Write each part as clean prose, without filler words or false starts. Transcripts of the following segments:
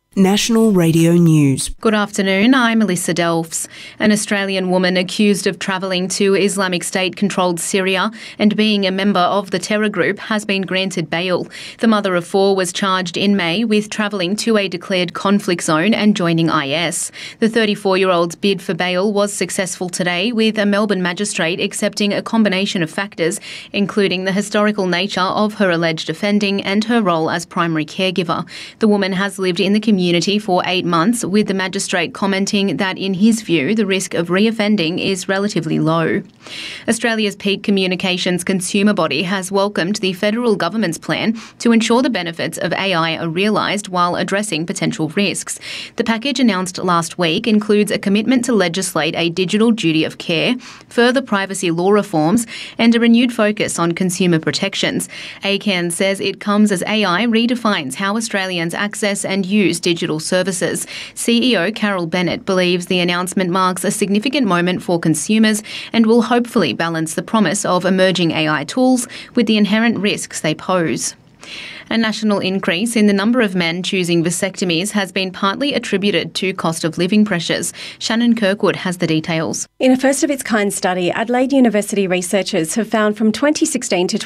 National Radio News. Good afternoon, I'm Melissa Delfs. An Australian woman accused of travelling to Islamic State-controlled Syria and being a member of the terror group has been granted bail. The mother of four was charged in May with travelling to a declared conflict zone and joining IS. The 34-year-old's bid for bail was successful today, with a Melbourne magistrate accepting a combination of factors, including the historical nature of her alleged offending and her role as primary caregiver. The woman has lived in the community for 8 months, with the magistrate commenting that in his view the risk of reoffending is relatively low. Australia's peak communications consumer body has welcomed the federal government's plan to ensure the benefits of AI are realised while addressing potential risks. The package announced last week includes a commitment to legislate a digital duty of care, further privacy law reforms and a renewed focus on consumer protections. ACAN says it comes as AI redefines how Australians access and use digital services. CEO Carol Bennett believes the announcement marks a significant moment for consumers and will hopefully balance the promise of emerging AI tools with the inherent risks they pose. A national increase in the number of men choosing vasectomies has been partly attributed to cost of living pressures. Shannon Kirkwood has the details. In a first-of-its-kind study, Adelaide University researchers have found from 2016 to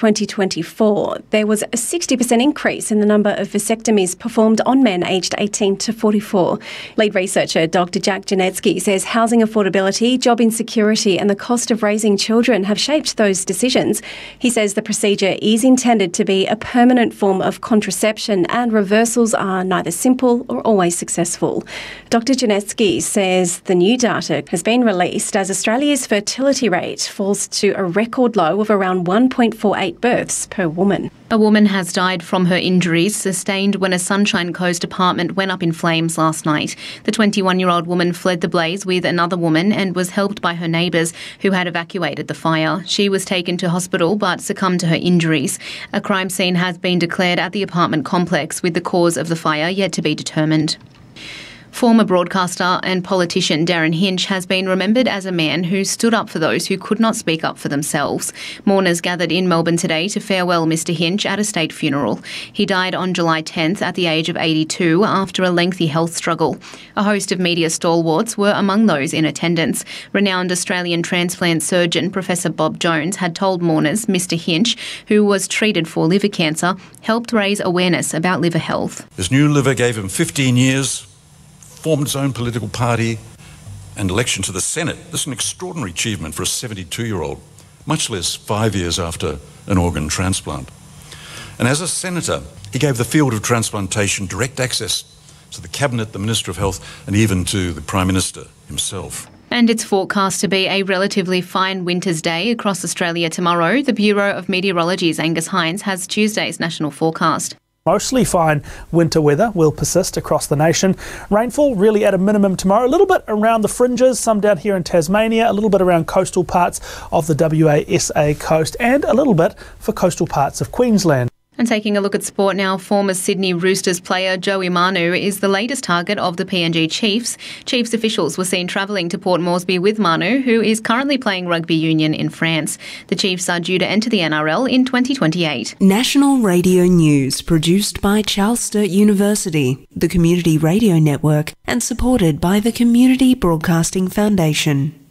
2024 there was a 60% increase in the number of vasectomies performed on men aged 18 to 44. Lead researcher Dr. Jack Janetsky says housing affordability, job insecurity and the cost of raising children have shaped those decisions. He says the procedure is intended to be a permanent form of contraception and reversals are neither simple or always successful. Dr. Janetsky says the new data has been released as Australia's fertility rate falls to a record low of around 1.48 births per woman. A woman has died from her injuries sustained when a Sunshine Coast apartment went up in flames last night. The 21-year-old woman fled the blaze with another woman and was helped by her neighbours who had evacuated the fire. She was taken to hospital but succumbed to her injuries. A crime scene has been declared at the apartment complex, with the cause of the fire yet to be determined. Former broadcaster and politician Darren Hinch has been remembered as a man who stood up for those who could not speak up for themselves. Mourners gathered in Melbourne today to farewell Mr Hinch at a state funeral. He died on July 10th at the age of 82 after a lengthy health struggle. A host of media stalwarts were among those in attendance. Renowned Australian transplant surgeon Professor Bob Jones had told mourners Mr Hinch, who was treated for liver cancer, helped raise awareness about liver health. His new liver gave him 15 years, formed his own political party and election to the Senate. This is an extraordinary achievement for a 72-year-old, much less 5 years after an organ transplant. And as a senator, he gave the field of transplantation direct access to the Cabinet, the Minister of Health, and even to the Prime Minister himself. And it's forecast to be a relatively fine winter's day across Australia tomorrow. The Bureau of Meteorology's Angus Hines has Tuesday's national forecast. Mostly fine winter weather will persist across the nation. Rainfall really at a minimum tomorrow, a little bit around the fringes, some down here in Tasmania, a little bit around coastal parts of the WA-SA coast and a little bit for coastal parts of Queensland. And taking a look at sport now, former Sydney Roosters player Joey Manu is the latest target of the PNG Chiefs. Chiefs officials were seen travelling to Port Moresby with Manu, who is currently playing rugby union in France. The Chiefs are due to enter the NRL in 2028. National Radio News, produced by Charles Sturt University, the Community Radio Network, and supported by the Community Broadcasting Foundation.